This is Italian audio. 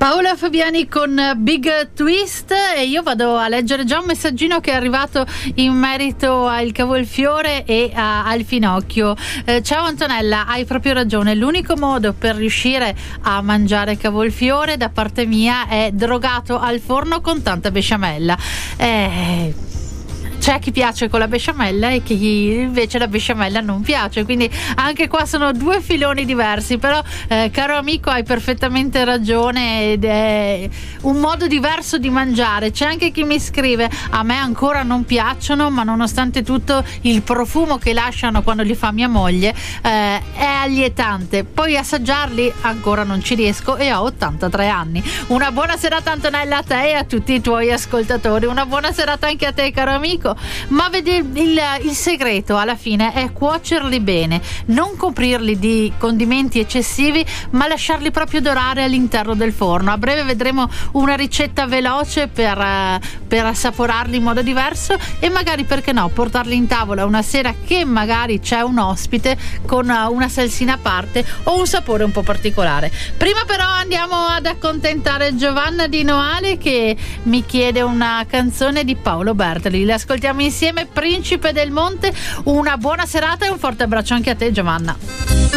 Paola Fabiani con Big Twist, e io vado a leggere già un messaggino che è arrivato in merito al cavolfiore e al finocchio. Ciao Antonella, hai proprio ragione, l'unico modo per riuscire a mangiare cavolfiore da parte mia è drogato al forno con tanta besciamella. C'è chi piace con la besciamella e chi invece la besciamella non piace, quindi anche qua sono due filoni diversi, però caro amico, hai perfettamente ragione ed è un modo diverso di mangiare. C'è anche chi mi scrive: a me ancora non piacciono, ma nonostante tutto il profumo che lasciano quando li fa mia moglie è allietante, poi assaggiarli ancora non ci riesco e ho 83 anni. Una buona serata Antonella a te e a tutti i tuoi ascoltatori, una buona serata anche a te caro amico. Ma vedi, il segreto alla fine è cuocerli bene, non coprirli di condimenti eccessivi, ma lasciarli proprio dorare all'interno del forno. A breve vedremo una ricetta veloce per assaporarli in modo diverso e magari, perché no, portarli in tavola una sera che magari c'è un ospite con una salsina a parte o un sapore un po' particolare. Prima però andiamo ad accontentare Giovanna di Noale che mi chiede una canzone di Paolo Bertoli. Le ascoltiamo insieme, Principe del Monte. Una buona serata e un forte abbraccio anche a te Giovanna.